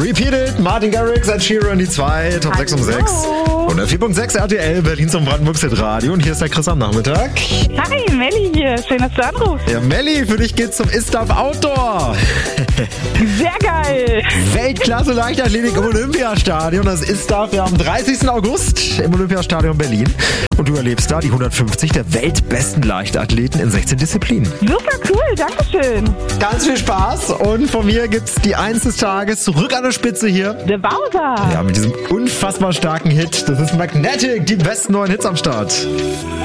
Repeated, Martin Garrix, Ed Sheeran, die 2, Top 6 um 6. Und 4.6 RTL, Berlin zum Brandenburgs Radio. Und hier ist der Chris am Nachmittag. Hi, Melli hier. Schön, dass du anrufst. Ja, Melli, für dich geht's zum ISTAF Outdoor. Sehr geil. Weltklasse Leichtathletik im Olympiastadion. Das ISTAF ja am 30. August im Olympiastadion Berlin. Und du erlebst da die 150 der weltbesten Leichtathleten in 16 Disziplinen. Super cool, dankeschön. Ganz viel Spaß. Und von mir gibt's die 1 des Tages zurück an der Spitze hier. The Bowser. Ja, mit diesem unfassbar starken Hit. Das ist Magnetic, die besten neuen Hits am Start.